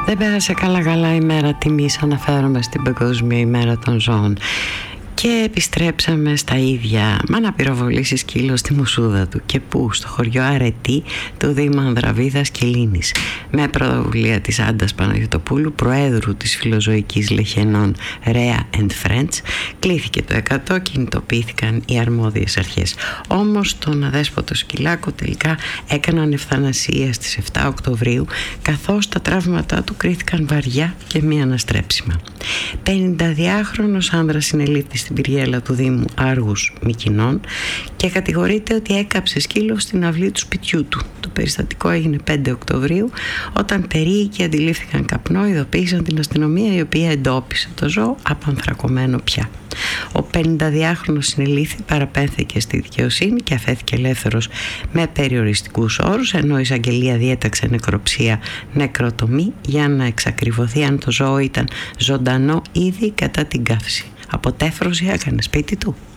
Δεν πέρασε καλά η μέρα τιμής, αναφέρομαι στην Παγκόσμια ημέρα των ζώων. Και επιστρέψαμε στα ίδια. Μα να πυροβολήσει σκύλο στη μουσούδα του. Και πού? Στο χωριό Αρετή του Δήμου Ανδραβίδας και Λίνης. Με πρωτοβουλία της Άντας Παναγιωτοπούλου, προέδρου της Φιλοζωικής Λεχενών Rea and Friends, κλήθηκε το 100, κινητοποιήθηκαν οι αρμόδιες αρχές. Όμως τον αδέσποτο σκυλάκο τελικά έκαναν ευθανασία στις 7 Οκτωβρίου, καθώς τα τραύματά του κρίθηκαν βαριά και μη αναστρέψιμα. 52χρονος άνδρας συνελήφθη στην Πυριέλα του Δήμου Άργους Μυκηνών και κατηγορείται ότι έκαψε σκύλο στην αυλή του σπιτιού του. Το περιστατικό έγινε 5 Οκτωβρίου, όταν περίοικοι αντιλήφθηκαν καπνό, ειδοποίησαν την αστυνομία, η οποία εντόπισε το ζώο απανθρακωμένο πια. Ο 52χρονος συνελήφθη, παραπέμφθηκε στη δικαιοσύνη και αφέθηκε ελεύθερος με περιοριστικούς όρους, ενώ η εισαγγελία διέταξε νεκροψία, νεκροτομή, για να εξακριβωθεί αν το ζώο ήταν ζωντανό ήδη κατά την καύση. Αποτέφρωση έκανε σπίτι του.